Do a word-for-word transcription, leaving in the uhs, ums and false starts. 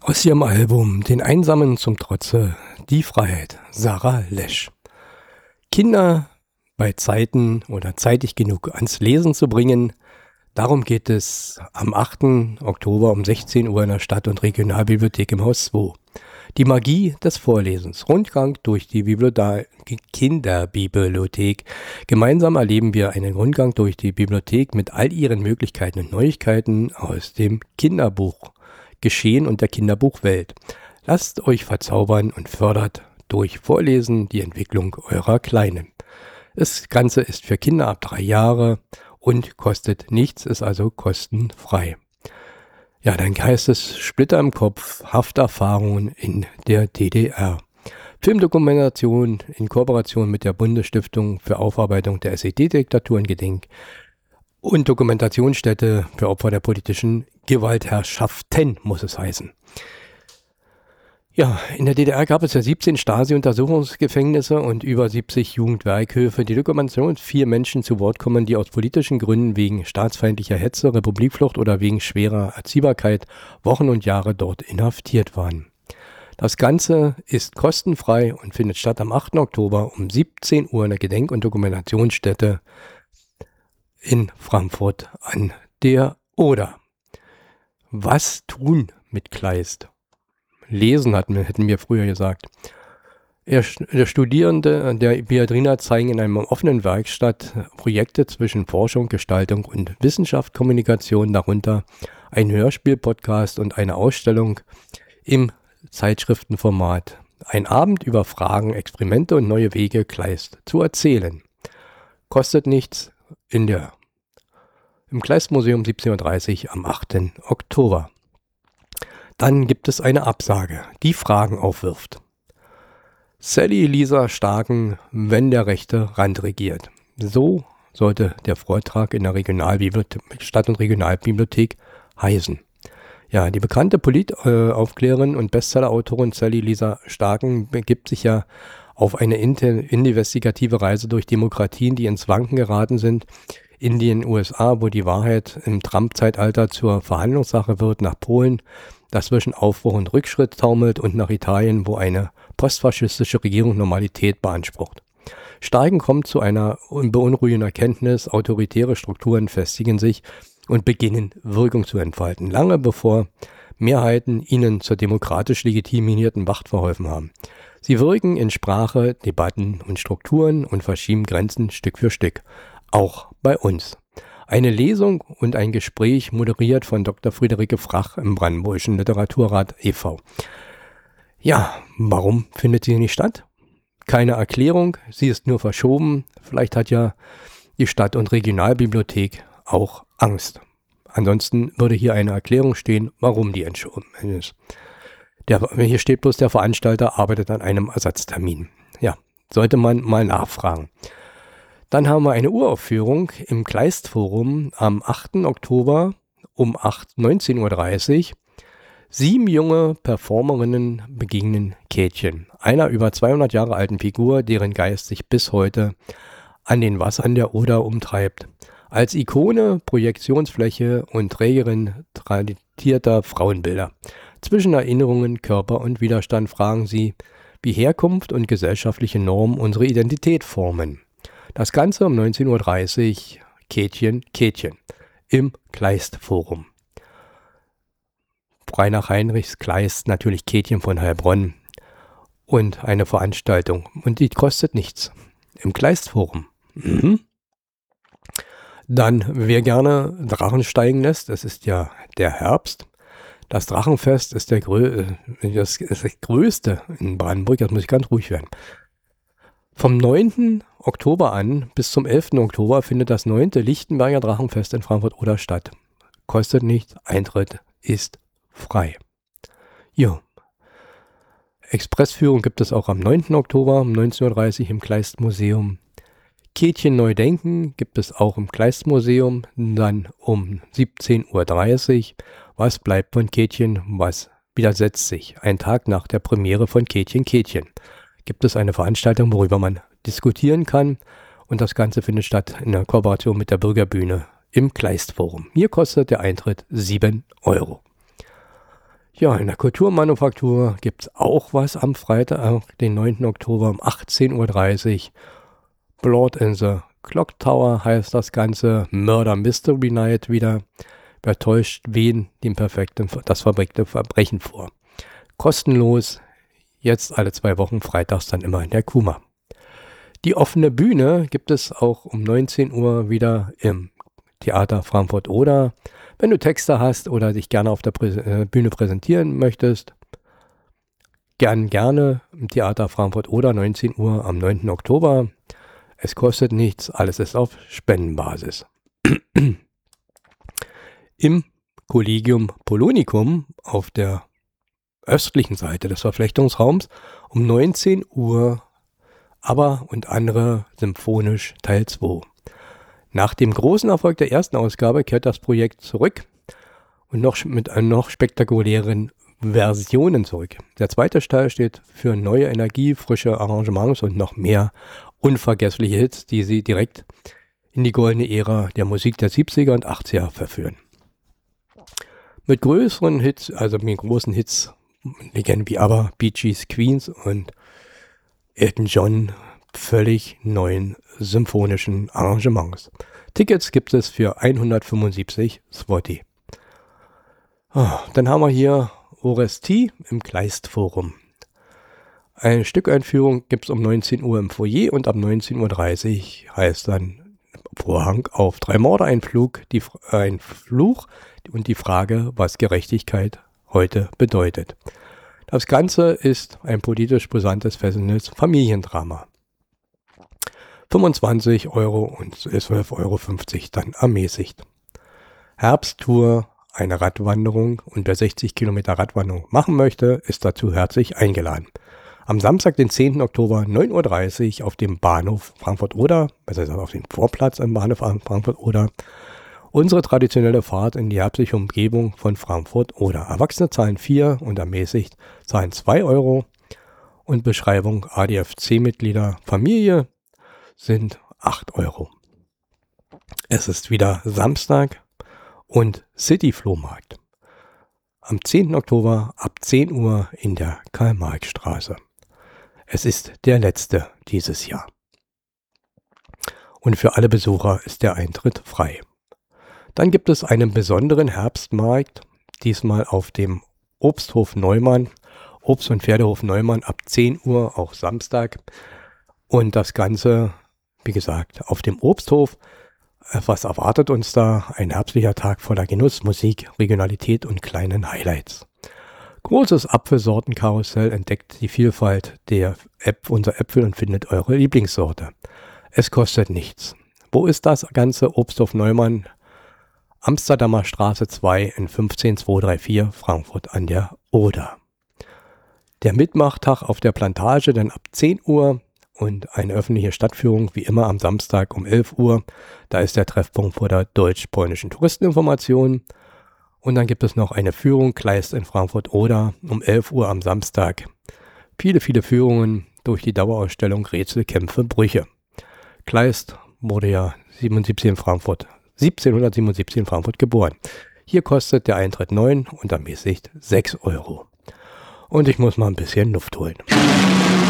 Aus ihrem Album Den Einsamen zum Trotze, Die Freiheit, Sarah Lesch. Kinder bei Zeiten oder zeitig genug ans Lesen zu bringen, darum geht es am achten Oktober um sechzehn Uhr in der Stadt- und Regionalbibliothek im Haus zwei. Die Magie des Vorlesens. Rundgang durch die Bibliothe- Kinderbibliothek. Gemeinsam erleben wir einen Rundgang durch die Bibliothek mit all ihren Möglichkeiten und Neuigkeiten aus dem Kinderbuchgeschehen und der Kinderbuchwelt. Lasst euch verzaubern und fördert durch Vorlesen die Entwicklung eurer Kleinen. Das Ganze ist für Kinder ab drei Jahre und kostet nichts, ist also kostenfrei. Ja, dann heißt es Splitter im Kopf, Hafterfahrungen in der D D R. Filmdokumentation in Kooperation mit der Bundesstiftung für Aufarbeitung der S E D-Diktatur in Gedenk und Dokumentationsstätte für Opfer der politischen Gewaltherrschaften, muss es heißen. Ja, in der D D R gab es ja siebzehn Stasi-Untersuchungsgefängnisse und über siebzig Jugendwerkhöfe. Die Dokumentation, vier Menschen zu Wort kommen, die aus politischen Gründen wegen staatsfeindlicher Hetze, Republikflucht oder wegen schwerer Erziehbarkeit Wochen und Jahre dort inhaftiert waren. Das Ganze ist kostenfrei und findet statt am achten Oktober um siebzehn Uhr in der Gedenk- und Dokumentationsstätte in Frankfurt an der Oder. Was tun mit Kleist? Lesen hatten wir, hätten wir früher gesagt. Er, der Studierende der Biadrina zeigen in einem offenen Werkstatt Projekte zwischen Forschung, Gestaltung und Wissenschaft, Kommunikation, darunter ein Hörspiel, Podcast und eine Ausstellung im Zeitschriftenformat. Ein Abend über Fragen, Experimente und neue Wege, Kleist zu erzählen. Kostet nichts in der, im Kleist-Museum siebzehn Uhr dreißig am achten Oktober. Dann gibt es eine Absage, die Fragen aufwirft. Sally Lisa Starken, wenn der rechte Rand regiert. So sollte der Vortrag in der Regionalbibliothek, Stadt- und Regionalbibliothek heißen. Ja, die bekannte Politaufklärerin und Bestsellerautorin Sally Lisa Starken begibt sich ja auf eine investigative Reise durch Demokratien, die ins Wanken geraten sind. In den U S A, wo die Wahrheit im Trump-Zeitalter zur Verhandlungssache wird, nach Polen, das zwischen Aufbruch und Rückschritt taumelt, und nach Italien, wo eine postfaschistische Regierung Normalität beansprucht. Starken kommt zu einer beunruhigenden Erkenntnis, autoritäre Strukturen festigen sich und beginnen Wirkung zu entfalten, lange bevor Mehrheiten ihnen zur demokratisch legitimierten Macht verholfen haben. Sie wirken in Sprache, Debatten und Strukturen und verschieben Grenzen Stück für Stück, auch bei uns. Eine Lesung und ein Gespräch moderiert von Doktor Friederike Frach im Brandenburgischen Literaturrat e V Ja, warum findet sie nicht statt? Keine Erklärung, sie ist nur verschoben. Vielleicht hat ja die Stadt- und Regionalbibliothek auch Angst. Ansonsten würde hier eine Erklärung stehen, warum die entschoben ist. Der, hier steht bloß, der Veranstalter arbeitet an einem Ersatztermin. Ja, sollte man mal nachfragen. Dann haben wir eine Uraufführung im Kleist-Forum am achten Oktober um neunzehn Uhr dreißig. Sieben junge Performerinnen begegnen Käthchen, einer über zweihundert Jahre alten Figur, deren Geist sich bis heute an den Wassern der Oder umtreibt. Als Ikone, Projektionsfläche und Trägerin tradierter Frauenbilder. Zwischen Erinnerungen, Körper und Widerstand fragen sie, wie Herkunft und gesellschaftliche Normen unsere Identität formen. Das Ganze um neunzehn Uhr dreißig, Käthchen, Käthchen, im Kleist-Forum. Reinhard Heinrichs Kleist, natürlich Käthchen von Heilbronn. Und eine Veranstaltung. Und die kostet nichts. Im Kleist-Forum. Mhm. Dann, wer gerne Drachen steigen lässt, es ist ja der Herbst. Das Drachenfest ist, der Grö das, ist das größte in Brandenburg. Jetzt muss ich ganz ruhig werden. Vom neunten Oktober an bis zum elften Oktober findet das neunte Lichtenberger Drachenfest in Frankfurt-Oder statt. Kostet nichts, Eintritt ist frei. Jo. Expressführung gibt es auch am neunten Oktober um neunzehn Uhr dreißig im Kleist-Museum. Käthchen neu denken gibt es auch im Kleist-Museum, dann um siebzehn Uhr dreißig. Was bleibt von Käthchen, was widersetzt sich? Ein Tag nach der Premiere von Käthchen, Käthchen gibt es eine Veranstaltung, worüber man diskutieren kann, und das Ganze findet statt in der Kooperation mit der Bürgerbühne im Kleist-Forum. Hier kostet der Eintritt sieben Euro. Ja, in der Kulturmanufaktur gibt es auch was am Freitag, den neunten Oktober um achtzehn Uhr dreißig. Blood in the Clock Tower heißt das Ganze. Murder Mystery Night wieder. Wer täuscht wen dem perfekten, das verbrickte Verbrechen vor. Kostenlos, jetzt alle zwei Wochen, freitags dann immer in der Kuma. Die offene Bühne gibt es auch um neunzehn Uhr wieder im Theater Frankfurt-Oder. Wenn du Texte hast oder dich gerne auf der Prä- Bühne präsentieren möchtest, gern gerne im Theater Frankfurt-Oder, neunzehn Uhr am neunten Oktober. Es kostet nichts, alles ist auf Spendenbasis. Im Collegium Polonicum auf der östlichen Seite des Verflechtungsraums um neunzehn Uhr ABBA und andere symphonisch Teil zwei. Nach dem großen Erfolg der ersten Ausgabe kehrt das Projekt zurück und noch mit noch spektakulären Versionen zurück. Der zweite Teil steht für neue Energie, frische Arrangements und noch mehr unvergessliche Hits, die sie direkt in die goldene Ära der Musik der siebziger und achtziger verführen. Mit größeren Hits, also mit großen Hits, Legenden wie ABBA, Bee Gees, Queens und Elton John, völlig neuen symphonischen Arrangements. Tickets gibt es für hundertfünfundsiebzig Zloty. Oh, dann haben wir hier Oresti im Kleist-Forum. Eine Stückeinführung gibt es um neunzehn Uhr im Foyer und ab neunzehn Uhr dreißig heißt dann Vorhang auf drei Morde, ein Flug, die, ein Fluch und die Frage, was Gerechtigkeit heute bedeutet. Das Ganze ist ein politisch brisantes, fesselndes Familiendrama. fünfundzwanzig Euro und zwölf Euro fünfzig dann ermäßigt. Herbsttour, eine Radwanderung, und wer sechzig Kilometer Radwanderung machen möchte, ist dazu herzlich eingeladen. Am Samstag, den zehnten Oktober, neun Uhr dreißig auf dem Bahnhof Frankfurt-Oder, besser gesagt auf dem Vorplatz am Bahnhof Frankfurt-Oder, unsere traditionelle Fahrt in die herbstliche Umgebung von Frankfurt-Oder. Erwachsene zahlen vier und ermäßigt zahlen zwei Euro und Beschreibung A D F C-Mitglieder Familie sind acht Euro. Es ist wieder Samstag und City-Flohmarkt. Am zehnten Oktober ab zehn Uhr in der Karl-Marx-Straße. Es ist der letzte dieses Jahr. Und für alle Besucher ist der Eintritt frei. Dann gibt es einen besonderen Herbstmarkt, diesmal auf dem Obsthof Neumann, Obst- und Pferdehof Neumann ab zehn Uhr, auch Samstag. Und das Ganze, wie gesagt, auf dem Obsthof. Was erwartet uns da? Ein herbstlicher Tag voller Genuss, Musik, Regionalität und kleinen Highlights. Großes Apfelsortenkarussell entdeckt die Vielfalt der Äpf- unserer Äpfel und findet eure Lieblingssorte. Es kostet nichts. Wo ist das ganze? Obsthof Neumann, Amsterdamer Straße zwei in fünfzehn zweihundertvierunddreißig Frankfurt an der Oder. Der Mitmachtag auf der Plantage dann ab zehn Uhr und eine öffentliche Stadtführung wie immer am Samstag um elf Uhr. Da ist der Treffpunkt vor der deutsch-polnischen Touristeninformation. Und dann gibt es noch eine Führung Kleist in Frankfurt-Oder um elf Uhr am Samstag. Viele, viele Führungen durch die Dauerausstellung Rätsel, Kämpfe, Brüche. Kleist wurde ja siebenundsiebzig in Frankfurt, siebzehnhundertsiebenundsiebzig in Frankfurt geboren. Hier kostet der Eintritt neun und ermäßigt sechs Euro. Und ich muss mal ein bisschen Luft holen.